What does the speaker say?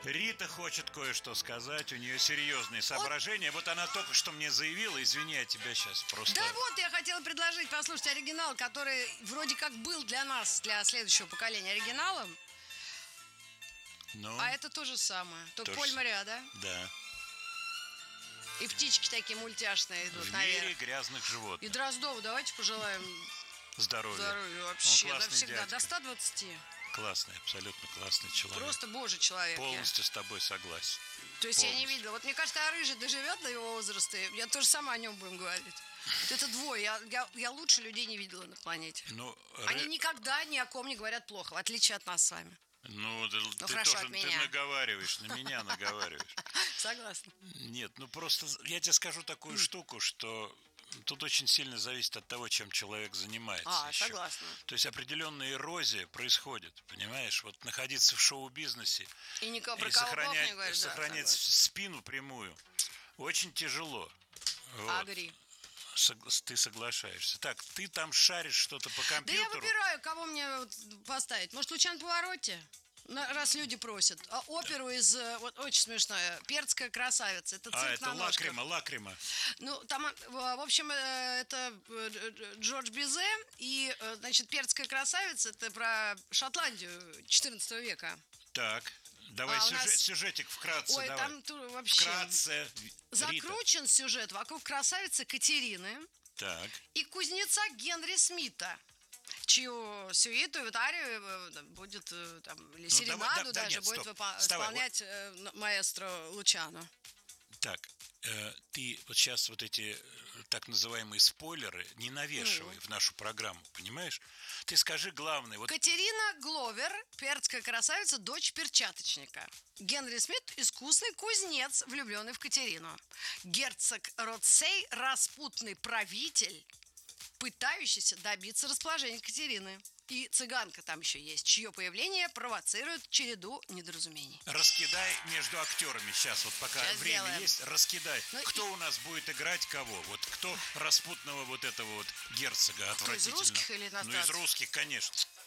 Рита хочет кое-что сказать, у нее серьезные соображения. Вот она только что мне заявила, извини, я тебя сейчас просто... Да вот, я хотела предложить послушать оригинал, который вроде как был для нас, для следующего поколения оригиналом. Ну, А это то же самое. Только то же Поль Моря, да? да. И птички такие мультяшные идут В наверх. мире грязных И животных. Дроздову давайте пожелаем Здоровья. здоровья Он вообще классный навсегда. дядька. До 120. Классный, абсолютно классный человек. Просто божий человек. Полностью с тобой согласен. То есть я не полностью. видела. Вот мне кажется, а Рыжий доживет до его возраста. Я тоже сама о нем будем говорить. Вот это двое. Я лучше людей не видела на планете. Ну, Они никогда ни о ком не говорят плохо, в отличие от нас с вами. ну, ты хорошо, тоже от меня. наговариваешь, на меня наговариваешь. Согласна. Нет, ну просто я тебе скажу такую штуку, что тут очень сильно зависит от того, чем человек занимается. еще. Согласна. То есть определенная эрозия происходит, понимаешь? Вот находиться в шоу-бизнесе И никого и про кого плохо не говоришь. Да, сохранять согласна. спину прямую очень тяжело. Вот. Агри. Ты соглашаешься. Так, ты там шаришь что-то по Да я компьютеру. выбираю, кого мне поставить. Может, Лучано Паваротти? Раз люди просят. А оперу из, вот очень смешное, «Перцкая красавица». Это цирк Это на ножках. лакрима. Ну, там, в общем, это Джордж Бизе. И, значит, «Перцкая красавица» — это про Шотландию 14 века. Так, давай у нас- сюжетик вкратце. Ой, давай. там вообще... Вкратце, Рита. Закручен сюжет вокруг красавицы Катерины Так, и кузнеца Генри Смита, чью сюиту и арию будет, там, или серенаду да, даже нет, будет стоп. Вставай, исполнять маэстро Лучано. так. Ты вот сейчас вот эти так называемые спойлеры не навешивай в нашу программу, понимаешь? Ты скажи главное. Вот Катерина Гловер, перцкая красавица, дочь перчаточника. Генри Смит – искусный кузнец, влюбленный в Катерину. Герцог Ротсей – распутный правитель, пытающийся добиться расположения Катерины. И цыганка там еще есть, чье появление провоцирует череду недоразумений. раскидай между актерами сейчас, вот пока Сейчас время сделаем. есть, раскидай. Ну, Кто у нас будет играть кого? Вот кто распутного вот этого вот герцога Кто, из отвратительного? русских или Ну, из иностранцев? русских, конечно.